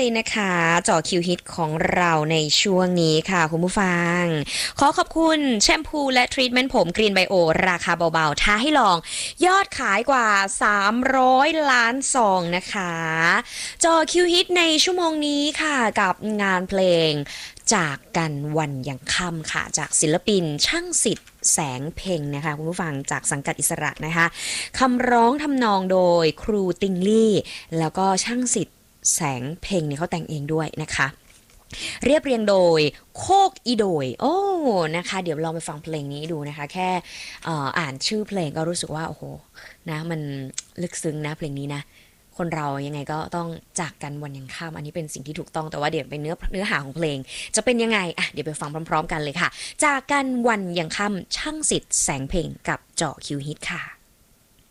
เลยนะคะเจาะคิวฮิตของเราในช่วงนี้ค่ะคุณผู้ฟังขอขอบคุณแชมพูและทรีทเมนต์ผมกรีนไบโอราคาเบาๆท้าให้ลองยอดขายกว่า300ล้านซองนะคะเจาะคิวฮิตในชั่วโมงนี้ค่ะกับงานเพลงจากกันวันยังค่ำค่ะจากศิลปินช่างสิทธิ์แสงเพ็งนะคะคุณผู้ฟังจากสังกัดอิสระนะคะคำร้องทำนองโดยครูติงลี่แล้วก็ช่างสิทธิ์แสงเพ็งเนี่ยเขาแต่งเองด้วยนะคะเรียบเรียงโดยโคกอีโดยโอ้นะคะเดี๋ยวลองไปฟังเพลงนี้ดูนะคะแค่อ่านชื่อเพลงก็รู้สึกว่าโอ้โหนะมันลึกซึ้งนะเพลงนี้นะคนเรายังไงก็ต้องจากกันวันยังค่ำอันนี้เป็นสิ่งที่ถูกต้องแต่ว่าเดี๋ยวเป็นเนื้อหาของเพลงจะเป็นยังไงอ่ะเดี๋ยวไปฟังพร้อมๆกันเลยค่ะจากกันวันยังค่ำช่างสิทธิ์แสงเพ็งกับเจาะคิวฮิตค่ะ